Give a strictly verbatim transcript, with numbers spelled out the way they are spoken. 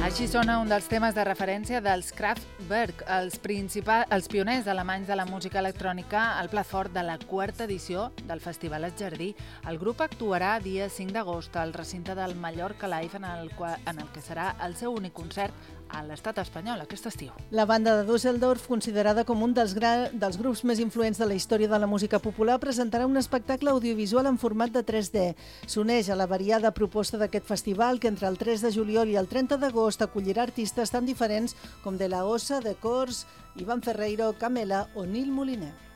Així sona un dels temes de referència dels Kraftwerk, els, els pioners alemanys de la música electrònica al plat fort de la quarta edició del Festival Es Jardí. El grup actuarà dia cinc d'agost al recinte del Mallorca Live, en el, qual, en el que serà el seu únic concert a l'estat espanyol aquest estiu. La banda de Düsseldorf, considerada com un dels, gra... dels grups més influents de la història de la música popular, presentarà un espectacle audiovisual en format de tres D. S'uneix a la variada proposta d'aquest festival, que entre el tres de juliol i el trenta d'agost acollirà artistes tan diferents com De La Osa, The Corrs, Iván Ferreiro, Camela o Nil Moliner.